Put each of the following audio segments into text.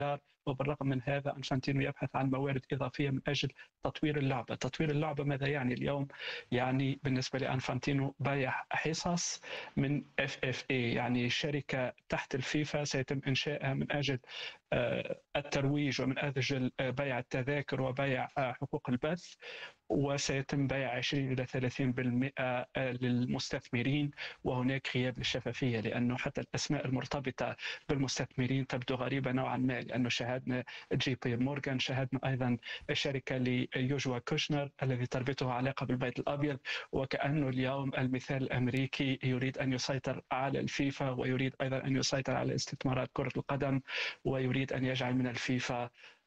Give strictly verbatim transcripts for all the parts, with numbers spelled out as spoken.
وبالرغم من هذا انفانتينو يبحث عن موارد اضافيه من اجل تطوير اللعبه، تطوير اللعبه ماذا يعني اليوم؟ يعني بالنسبه لانفانتينو بيع حصص من اف اف اي، يعني شركه تحت الفيفا سيتم انشائها من اجل الترويج ومن اجل بيع التذاكر وبيع حقوق البث، وسيتم بيع عشرين إلى ثلاثين بالمئة للمستثمرين، وهناك غياب للشفافية لأنه حتى الأسماء المرتبطة بالمستثمرين تبدو غريبة نوعا ما، لأنه شاهدنا جي بي مورغان، شاهدنا أيضا الشركة ليوجوا كوشنر الذي تربطه علاقة بالبيت الأبيض، وكأنه اليوم المثال الأمريكي يريد أن يسيطر على الفيفا ويريد أيضا أن يسيطر على استثمارات كرة القدم، ويريد أن يجعل من الفيفا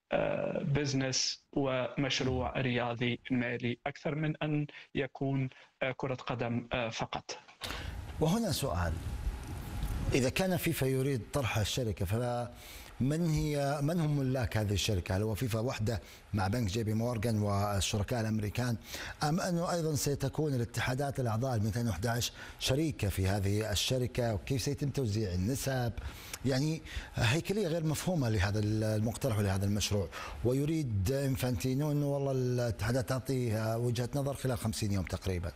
بزنس ومشروع رياضي مالي أكثر من أن يكون كرة قدم فقط. وهنا سؤال، إذا كان فيفا يريد طرح الشركة فمن هي من هم ملاك هذه الشركة؟ هل هو فيفا وحده مع بنك جي بي مورغان والشركاء الأمريكان، أم أنه أيضا ستكون الاتحادات الأعضاء مئتين وأحد عشر شريكة في هذه الشركة، وكيف سيتم توزيع النسب؟ يعني هيكلية غير مفهومة لهذا المقترح ولهذا المشروع، ويريد انفانتينو أنه والله الاتحادات تعطيه وجهة نظر خلال خمسين يوم تقريبا.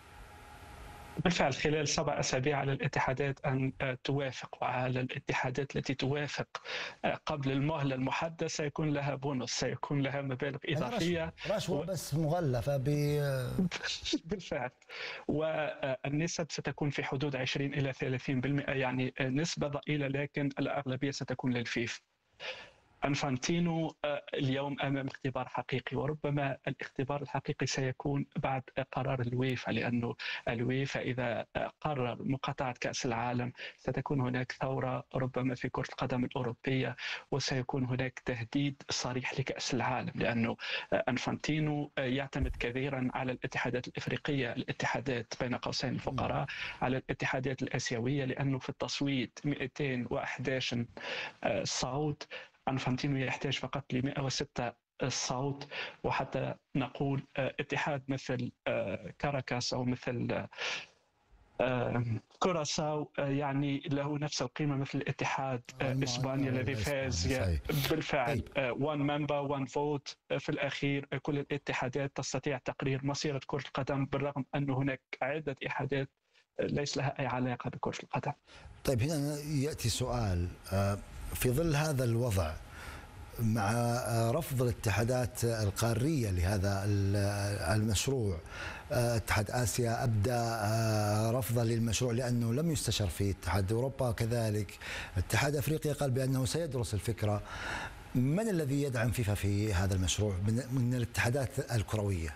بالفعل خلال سبع أسابيع على الاتحادات أن توافق، وعلى الاتحادات التي توافق قبل المهلة المحددة سيكون لها بونص، سيكون لها مبالغ إضافية، رشوة و... بس مغلفة ب... بالفعل، والنسب ستكون في حدود عشرين إلى ثلاثين بالمئة، يعني نسبة ضئيلة لكن الأغلبية ستكون للفيفا. انفانتينو اليوم امام اختبار حقيقي، وربما الاختبار الحقيقي سيكون بعد قرار الويفا، لانه الويفا اذا قرر مقاطعه كاس العالم ستكون هناك ثوره ربما في كره القدم الاوروبيه، وسيكون هناك تهديد صريح لكاس العالم، لانه انفانتينو يعتمد كثيرا على الاتحادات الافريقيه، الاتحادات بين قوسين الفقراء، على الاتحادات الاسيويه، لانه في التصويت مئتين وأحد عشر صوت، انفانتينو يحتاج فقط ل مئة وستة صوت، وحتى نقول اتحاد مثل كاراكاس او مثل كوراساو يعني له نفس القيمه مثل اتحاد اسبانيا الذي فاز بالفعل وان ممبر وان فوت. في الاخير كل الاتحادات تستطيع تقرير مصيره كره القدم، بالرغم ان هناك عده اتحادات ليس لها اي علاقه بكره القدم. طيب هنا ياتي سؤال، في ظل هذا الوضع مع رفض الاتحادات القارية لهذا المشروع، اتحاد آسيا أبدى رفضا للمشروع لأنه لم يستشر فيه، اتحاد أوروبا كذلك، اتحاد أفريقيا قال بأنه سيدرس الفكرة، من الذي يدعم فيفا في هذا المشروع من الاتحادات الكروية؟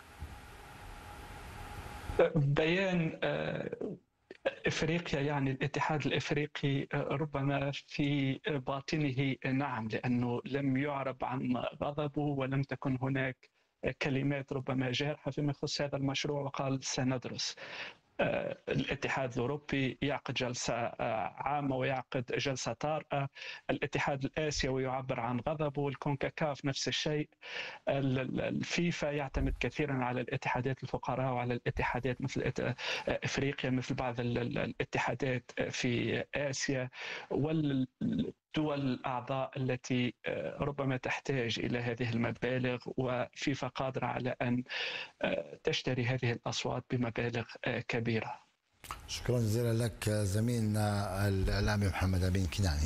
بيان افريقيا يعني الاتحاد الافريقي ربما في باطنه نعم، لانه لم يعرب عن غضبه ولم تكن هناك كلمات ربما جارحه فيما يخص هذا المشروع، وقال سندرس. الاتحاد الأوروبي يعقد جلسة عامة ويعقد جلسة طارئة، الاتحاد الآسيوي يعبر عن غضبه، الكونكاكاف نفس الشيء، الفيفا يعتمد كثيرا على الاتحادات الفقراء وعلى الاتحادات مثل إفريقيا، مثل بعض الاتحادات في آسيا، وال الدول الأعضاء التي ربما تحتاج إلى هذه المبالغ، وفيفا قادرة على أن تشتري هذه الأصوات بمبالغ كبيرة. شكرا جزيلا لك زميلنا الإعلامي محمد أمين كناني.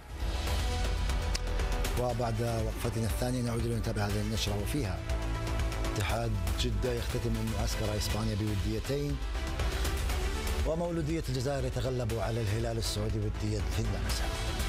وبعد وقفتنا الثانية نعود لنتابع هذه النشرة وفيها: اتحاد جدة يختتم معسكر إسبانيا بوديتين، ومولودية الجزائر يتغلب على الهلال السعودي وديا في النمسا.